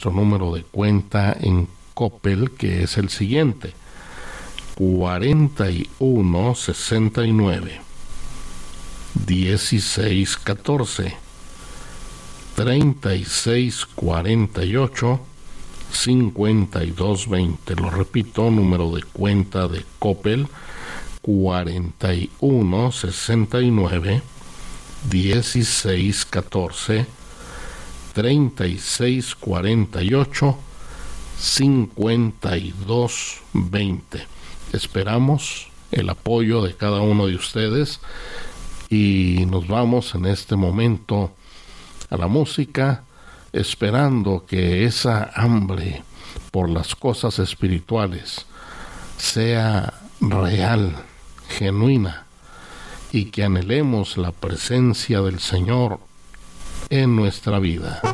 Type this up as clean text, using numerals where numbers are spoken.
Nuestro número de cuenta en Coppel, que es el siguiente: 4169 1614 3648 5220. Lo repito, número de cuenta de Coppel: 4169 1614 3648 5220. Esperamos el apoyo de cada uno de ustedes y nos vamos en este momento a la música, esperando que esa hambre por las cosas espirituales sea real, genuina, y que anhelemos la presencia del Señor en nuestra vida.